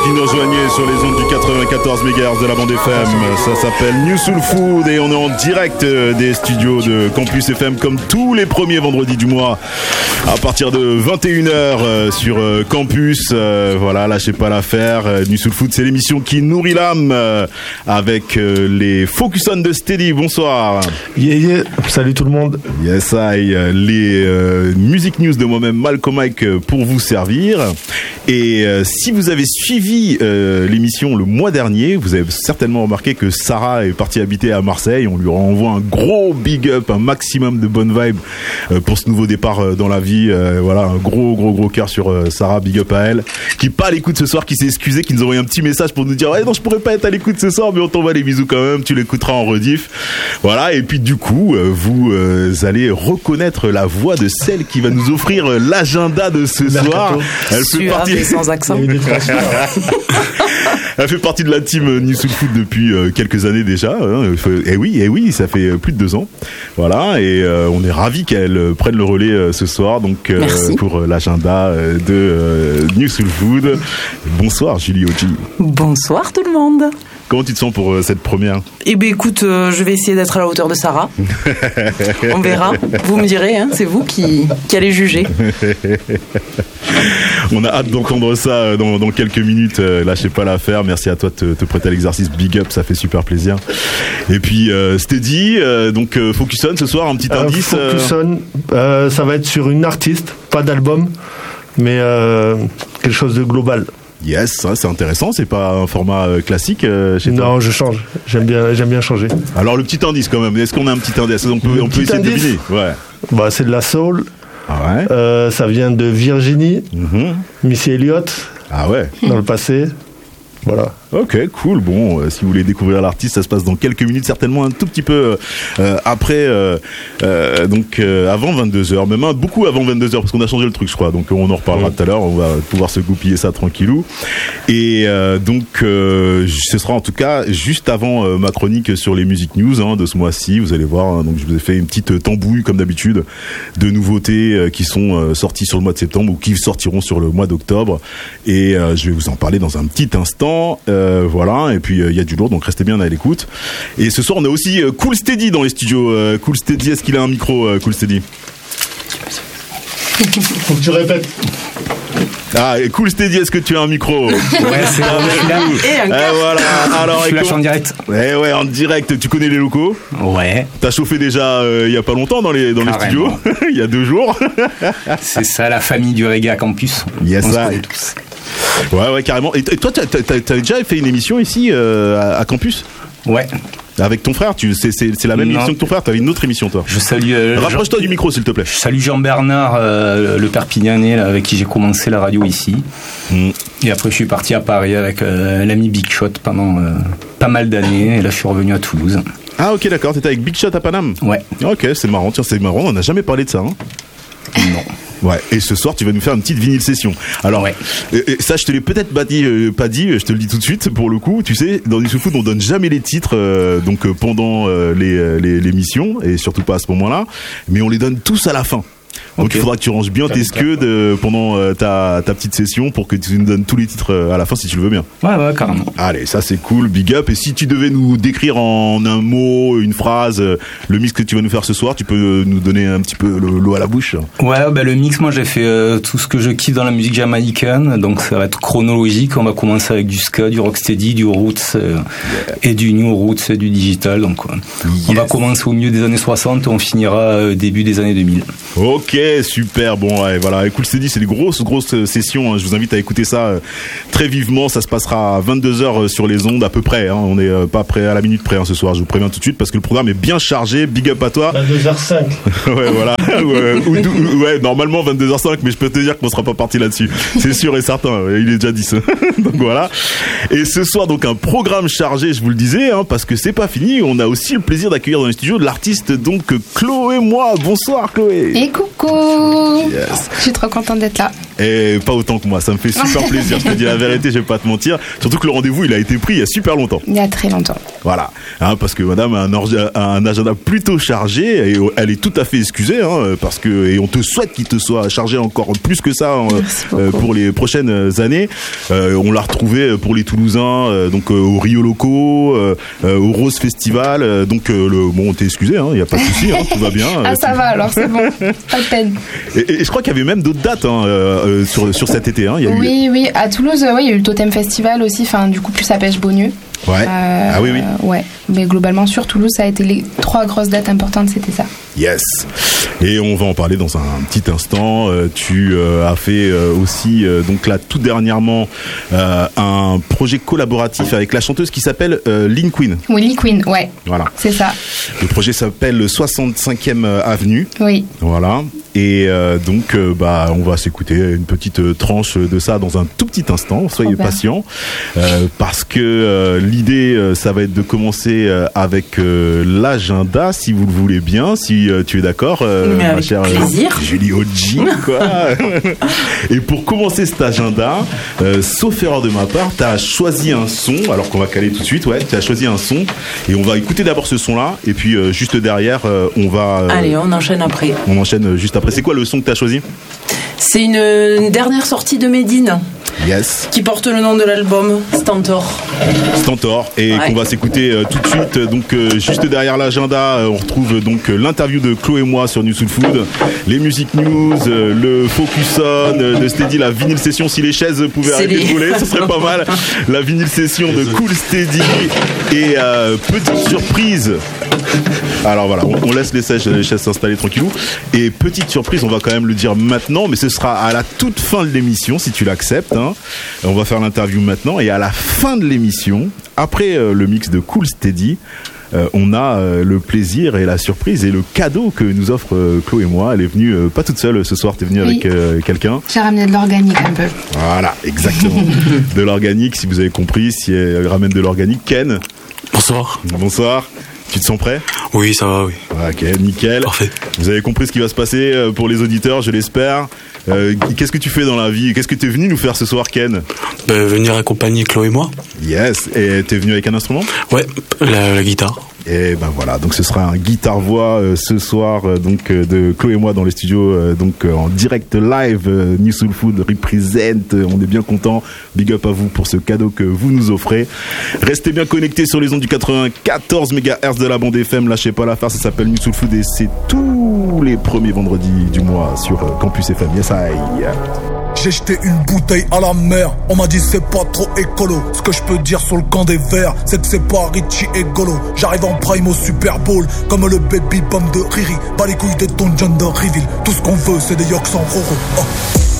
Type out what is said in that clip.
qui nous rejoignez sur les ondes du 94 MHz de la bande FM. Ça s'appelle New Soul Food et on est en direct des studios de Campus FM comme tous les premiers vendredis du mois à partir de 21h sur Campus. Voilà, lâchez pas l'affaire. New Soul Food, c'est l'émission qui nourrit l'âme avec les Focus on de Steady. Bonsoir. Yeah. Salut tout le monde. Yes, les Music News de moi-même, Malcolm Mike, pour vous servir. Et si vous avez suivi l'émission le mois dernier, vous avez certainement remarqué que Sarah est partie habiter à Marseille. On lui renvoie un gros big up, un maximum de bonnes vibes pour ce nouveau départ dans la vie. Voilà, un gros cœur sur Sarah, big up à elle, qui est pas à l'écoute ce soir, qui s'est excusée, qui nous a envoyé un petit message pour nous dire ouais non, je pourrais pas être à l'écoute ce soir, mais on t'envoie les bisous quand même, tu l'écouteras en rediff. Voilà, et puis du coup vous allez reconnaître la voix de celle qui va nous offrir l'agenda de ce soir. Elle fait partie sans accent. Elle fait partie de la team New Soul Food depuis quelques années déjà. Et oui, ça fait plus de 2 ans. Voilà, et on est ravis qu'elle prenne le relais ce soir. Donc pour l'agenda de New Soul Food. Bonsoir Julie Oji. Bonsoir tout le monde. Comment tu te sens pour cette première ? Eh bien écoute, je vais essayer d'être à la hauteur de Sarah. On verra. Vous me direz, hein, c'est vous qui allez juger. On a hâte d'entendre ça dans quelques minutes. Lâchez pas l'affaire. Merci à toi de te prêter à l'exercice. Big up, ça fait super plaisir. Et puis Steady, donc Focus on ce soir, un petit indice. Focus on, ça va être sur une artiste, pas d'album, mais quelque chose de global. Yes, ça, c'est intéressant. C'est pas un format classique chez toi ? Non, je change. J'aime bien changer. Alors le petit indice quand même. Est-ce qu'on a un petit indice ? On peut essayer de deviner. Ouais. Bah c'est de la soul. Ah ouais. Ça vient de Virginie, Missy Elliott. Ah ouais. Dans le passé. Voilà. Ok, cool. Bon, si vous voulez découvrir l'artiste, ça se passe dans quelques minutes, certainement un tout petit peu après, donc avant 22h, même beaucoup avant 22h, parce qu'on a changé le truc, je crois. Donc on en reparlera tout à l'heure. On va pouvoir se goupiller ça tranquillou. Et donc ce sera en tout cas juste avant ma chronique sur les Music News de ce mois-ci. Vous allez voir. Donc je vous ai fait une petite tambouille comme d'habitude de nouveautés qui sont sorties sur le mois de septembre ou qui sortiront sur le mois d'octobre. Et je vais vous en parler dans un petit instant. Voilà, et puis il y a du lourd, donc restez bien à l'écoute. Et ce soir on a aussi Cool Steady dans les studios. Cool Steady, est-ce qu'il a un micro, Cool Steady ? Faut que tu répètes. Ah, Cool Steady, est-ce que tu as un micro ? Ouais, c'est bon, je suis là. Et un casque. Voilà, alors, je suis en direct. Ouais, en direct, tu connais les locaux ? Ouais. T'as chauffé déjà il y a pas longtemps dans les studios, il y a 2 jours. C'est ça, la famille du reggae à Campus. Yes, on se ça. connaît tous. Ouais, carrément. Et toi, t'as déjà fait une émission ici à Campus ? Ouais. Avec ton frère, c'est la même émission que ton frère. T'avais une autre émission, toi. Je salue. Rapproche-toi du micro, s'il te plaît. Je salue Jean-Bernard, le Perpignanais, là, avec qui j'ai commencé la radio ici. Et après, je suis parti à Paris avec l'ami Big Shot pendant pas mal d'années. Et là, je suis revenu à Toulouse. Ah, ok, d'accord. T'étais avec Big Shot à Paname ? Ouais. Ok, c'est marrant. Tiens, c'est marrant. On n'a jamais parlé de ça. Non. Ouais, et ce soir tu vas nous faire une petite vinyle session. Alors, ouais. Ça je te l'ai peut-être pas dit, je te le dis tout de suite pour le coup. Tu sais, dans New Soul Food on donne jamais les titres pendant l'émission et surtout pas à ce moment-là, mais on les donne tous à la fin. Donc okay. Il faudra que tu ranges bien tes scuds pendant ta petite session pour que tu nous donnes tous les titres à la fin si tu le veux bien. Ouais, carrément. Allez, ça c'est cool, big up. Et si tu devais nous décrire en un mot, une phrase, le mix que tu vas nous faire ce soir, tu peux nous donner un petit peu l'eau à la bouche. Ouais, le mix, moi j'ai fait tout ce que je kiffe dans la musique jamaïcaine, donc ça va être chronologique. On va commencer avec du ska, du rocksteady, du roots et du new roots et du digital. Donc on va commencer au milieu des années 60 et on finira début des années 2000. Ok, super. Bon, ouais, voilà. Cool Steady, c'est des grosses sessions. Je vous invite à écouter ça très vivement. Ça se passera à 22h sur les ondes à peu près. On n'est pas prêt à la minute près ce soir. Je vous préviens tout de suite parce que le programme est bien chargé. Big up à toi. 22h05. Ouais, voilà. Ouais, normalement 22h05, mais je peux te dire qu'on sera pas parti là-dessus. C'est sûr et certain. Il est déjà 10. Donc voilà. Et ce soir, donc un programme chargé, je vous le disais, parce que c'est pas fini. On a aussi le plaisir d'accueillir dans les studios de l'artiste donc Chloé Moi. Bonsoir Chloé. Et coucou. Yes. Je suis trop contente d'être là. Et pas autant que moi, ça me fait super plaisir, je te dis la vérité, je vais pas te mentir. Surtout que le rendez-vous, il a été pris il y a super longtemps. Il y a très longtemps. Voilà, parce que madame a un agenda plutôt chargé et elle est tout à fait excusée, parce que, et on te souhaite qu'il te soit chargé encore plus que ça pour les prochaines années. On l'a retrouvée pour les Toulousains, donc au Rio Loco, au Rose Festival, donc bon, t'es excusé, il y a pas de souci, tout va bien. Ah ça va alors, c'est bon, pas de peine. Et je crois qu'il y avait même d'autres dates sur cet été. Il y a oui, à Toulouse, il y a eu le Totem Festival aussi, du coup plus à Pêche-Beaunieu. Ouais. Ah oui. Ouais, mais globalement sur Toulouse, ça a été les 3 grosses dates importantes, c'était ça. Yes. Et on va en parler dans un petit instant. Tu as fait aussi, donc là, tout dernièrement, un projet collaboratif avec la chanteuse qui s'appelle Lynn Queen. Oui, Lynn Queen, ouais. Voilà. C'est ça. Le projet s'appelle 65e Avenue. Oui. Voilà. Et donc, on va s'écouter une petite tranche de ça dans un tout petit instant. Soyez patients, parce que l'idée, ça va être de commencer avec l'agenda, si vous le voulez bien, si tu es d'accord, ma chère Julie Oji, quoi. Et pour commencer cet agenda, sauf erreur de ma part, tu as choisi un son, alors qu'on va caler tout de suite, tu as choisi un son, et on va écouter d'abord ce son-là, et puis juste derrière, on va... Allez, on enchaîne après. On enchaîne juste après. C'est quoi le son que tu as choisi ? C'est une dernière sortie de Medine. Yes. Qui porte le nom de l'album, Stentor. Et qu'on va s'écouter tout de suite. Donc juste derrière l'agenda, on retrouve donc l'interview de Chloé et moi sur New Soul Food, les music news, le focus on de Steady, la vinyle session. Si les chaises pouvaient arrêter de voler, ce serait pas mal. La vinyle session de Cool Steady et petite surprise. Alors voilà, on laisse les chaises s'installer tranquillou. Et petite surprise, on va quand même le dire maintenant, mais ce sera à la toute fin de l'émission, si tu l'acceptes. On va faire l'interview maintenant, et à la fin de l'émission, après le mix de Cool Steady, on a le plaisir et la surprise et le cadeau que nous offre Chloé et moi. Elle est venue pas toute seule ce soir, t'es venue avec quelqu'un. J'ai ramené de l'organique un peu. Voilà, exactement. De l'organique, si vous avez compris, si elle ramène de l'organique. Ken. Bonsoir. Tu te sens prêt ? Oui, ça va, oui. Ok, nickel. Parfait. Vous avez compris ce qui va se passer pour les auditeurs, je l'espère. Qu'est-ce que tu fais dans la vie ? Qu'est-ce que tu es venu nous faire ce soir, Ken ? Venir accompagner Chloé et moi. Yes. Et t'es venu avec un instrument ? Ouais, la guitare. Et ben voilà, donc ce sera un guitare-voix ce soir donc de Chloé et moi dans les studios donc en direct live. New Soul Food represent, on est bien content. Big up à vous pour ce cadeau que vous nous offrez. Restez bien connectés sur les ondes du 94 MHz de la bande FM. Lâchez pas l'affaire, ça s'appelle New Soul Food et c'est tous les premiers vendredis du mois sur Campus FM. Yes, aïe. J'ai jeté une bouteille à la mer, on m'a dit c'est pas trop écolo. Ce que je peux dire sur le camp des verts, c'est que c'est pas Richie et Golo. J'arrive en prime au Super Bowl, comme le baby bomb de Riri. Bas les couilles de ton John de Reveal, tout ce qu'on veut c'est des Yorks en roro.